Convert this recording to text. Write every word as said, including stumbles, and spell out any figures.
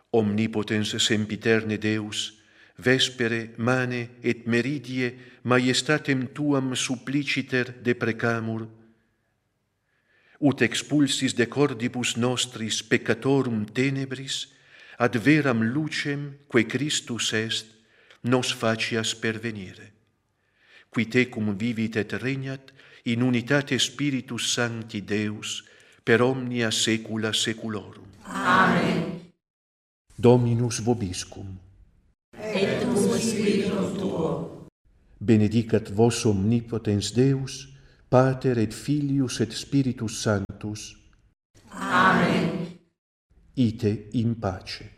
Omnipotens sempiterne Deus, vespere, mane et meridie maiestatem tuam suppliciter deprecamur, ut expulsis de cordibus nostris peccatorum tenebris, ad veram lucem, quae Christus est, nos facias pervenire. Qui tecum vivit et regnat, in unitate Spiritus Sancti Deus, per omnia saecula saeculorum. Amen. Dominus vobiscum. Et cum spiritum tuo. Benedicat vos omnipotens Deus, Pater et Filius et Spiritus Sanctus. Amen. Ite in pace.